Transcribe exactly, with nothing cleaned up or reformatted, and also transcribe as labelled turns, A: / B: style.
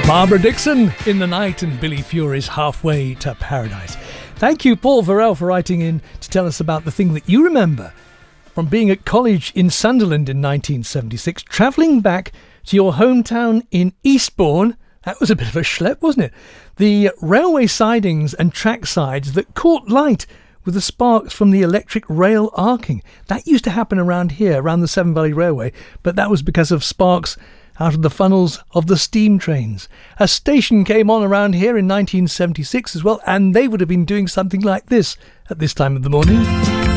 A: Barbara Dixon in the night and Billy Fury's Halfway to Paradise. Thank you, Paul Varell, for writing in to tell us about the thing that you remember from being at college in Sunderland in nineteen seventy-six, travelling back to your hometown in Eastbourne. That was a bit of a schlep, wasn't it? The railway sidings and track sides that caught light with the sparks from the electric rail arcing. That used to happen around here, around the Severn Valley Railway, but that was because of sparks out of the funnels of the steam trains. A station came on around here in nineteen seventy-six as well, and they would have been doing something like this at this time of the morning.